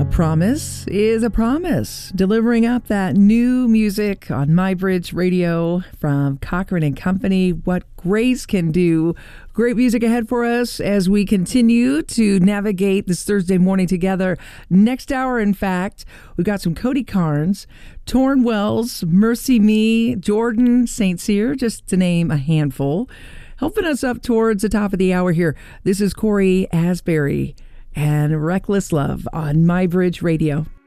A promise is a promise. Delivering up that new music on MyBridge Radio from Cochran and Company. What grace can do. Great music ahead for us as we continue to navigate this Thursday morning together. Next hour, in fact, we've got some Cody Carnes, Torn Wells, Mercy Me, Jordan St. Cyr, just to name a handful. Helping us up towards the top of the hour here. This is Corey Asbury and Reckless Love on MyBridge Radio.